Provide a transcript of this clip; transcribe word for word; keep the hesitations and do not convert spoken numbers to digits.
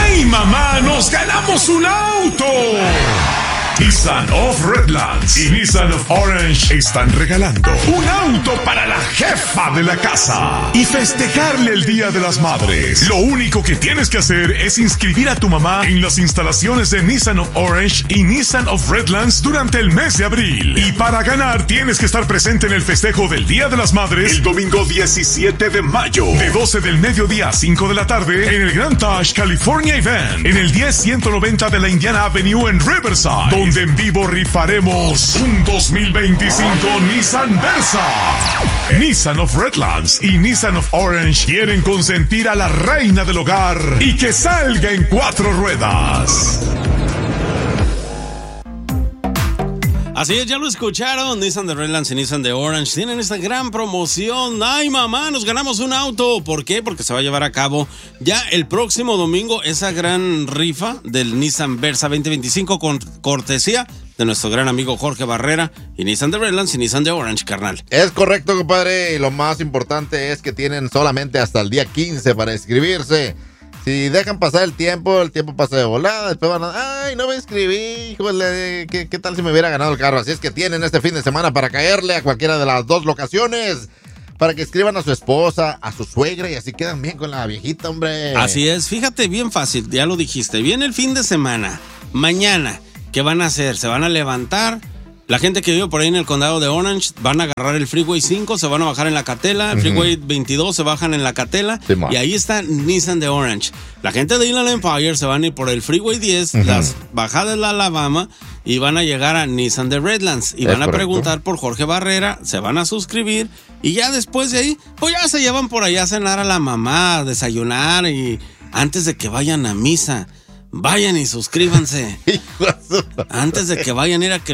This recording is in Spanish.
¡Ay, mamá! ¡Nos ganamos un auto! Nissan of Redlands y Nissan of Orange están regalando un auto para la jefa de la casa y festejarle el Día de las Madres. Lo único que tienes que hacer es inscribir a tu mamá en las instalaciones de Nissan of Orange y Nissan of Redlands durante el mes de abril. Y para ganar tienes que estar presente en el festejo del Día de las Madres el domingo diecisiete de mayo, de doce del mediodía a cinco de la tarde, en el Grand Taj California Event, en el diez ciento noventa de la Indiana Avenue en Riverside, donde en vivo rifaremos un dos mil veinticinco Nissan Versa. Nissan of Redlands y Nissan of Orange quieren consentir a la reina del hogar y que salga en cuatro ruedas. Así es, ya lo escucharon. Nissan de Redlands y Nissan de Orange tienen esta gran promoción. ¡Ay, mamá! Nos ganamos un auto. ¿Por qué? Porque se va a llevar a cabo ya el próximo domingo esa gran rifa del Nissan Versa veinte veinticinco con cortesía de nuestro gran amigo Jorge Barrera y Nissan de Redlands y Nissan de Orange, carnal. Es correcto, compadre. Y lo más importante es que tienen solamente hasta el día quince para inscribirse. Si dejan pasar el tiempo, el tiempo pasa de volada, después van a... ¡Ay, no me inscribí! Híjole, ¿qué, ¿qué tal si me hubiera ganado el carro? Así es que tienen este fin de semana para caerle a cualquiera de las dos locaciones, para que escriban a su esposa, a su suegra, y así quedan bien con la viejita, hombre. Así es, fíjate, bien fácil, ya lo dijiste. Viene el fin de semana, mañana, ¿qué van a hacer? Se van a levantar... La gente que vive por ahí en el condado de Orange van a agarrar el Freeway cinco, se van a bajar en la Catela, el uh-huh. Freeway veintidós se bajan en la Catela, sí, y ahí está Nissan de Orange. La gente de Inland Empire se van a ir por el Freeway diez, uh-huh. las bajadas de la Alabama, y van a llegar a Nissan de Redlands y es van a correcto. Preguntar por Jorge Barrera, se van a suscribir y ya después de ahí, pues ya se llevan por allá a cenar a la mamá, a desayunar, y antes de que vayan a misa, vayan y suscríbanse. Antes de que vayan a ir a que